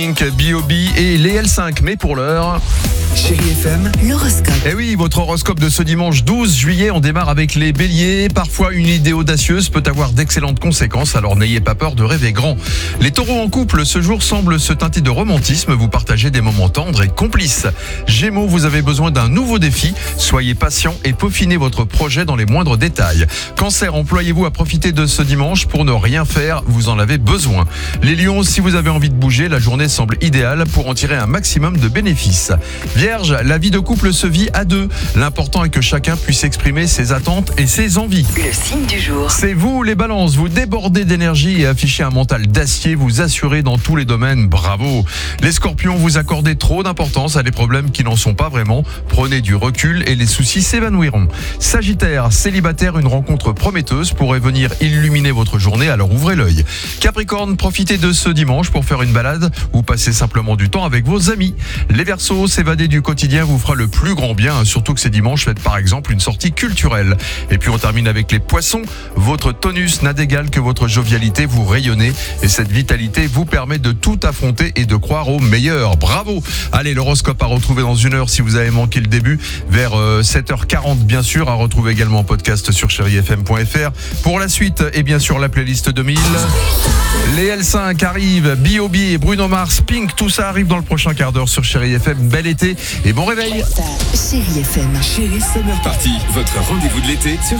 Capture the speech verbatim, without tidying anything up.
Pink, B O B et les L cinq. Mais pour l'heure... Chérie F M, l'horoscope. Eh oui, votre horoscope de ce dimanche douze juillet, on démarre avec les béliers. Parfois, une idée audacieuse peut avoir d'excellentes conséquences, alors n'ayez pas peur de rêver grand. Les taureaux en couple, ce jour semble se teinter de romantisme, vous partagez des moments tendres et complices. Gémeaux, vous avez besoin d'un nouveau défi, soyez patient et peaufinez votre projet dans les moindres détails. Cancer, employez-vous à profiter de ce dimanche pour ne rien faire, vous en avez besoin. Les lions, si vous avez envie de bouger, la journée semble idéale pour en tirer un maximum de bénéfices. Vierge, la vie de couple se vit à deux. L'important est que chacun puisse exprimer ses attentes et ses envies. Le signe du jour. C'est vous les balances, vous débordez d'énergie et affichez un mental d'acier, vous assurez dans tous les domaines, bravo. Les scorpions, vous accordez trop d'importance à des problèmes qui n'en sont pas vraiment, prenez du recul et les soucis s'évanouiront. Sagittaire, célibataire, une rencontre prometteuse pourrait venir illuminer votre journée, alors ouvrez l'œil. Capricorne, profitez de ce dimanche pour faire une balade ou passer simplement du temps avec vos amis. Les Verseaux, s'évader du quotidien vous fera le plus grand bien, surtout que ces dimanches, faites par exemple une sortie culturelle. Et puis on termine avec les poissons, votre tonus n'a d'égal que votre jovialité, vous rayonnez et cette vitalité vous permet de tout affronter et de croire au meilleur. Bravo! Allez, l'horoscope à retrouver dans une heure si vous avez manqué le début, vers euh, sept heures quarante bien sûr, à retrouver également en podcast sur chérie f m point f r. Pour la suite, et bien sûr la playlist deux mille, les L cinq arrivent, B O B et Bruno Mars, Pink, tout ça arrive dans le prochain quart d'heure sur Chérie F M. Bel été et bon réveil. Chérie F M. Chérie Summer Party, votre rendez-vous de l'été sur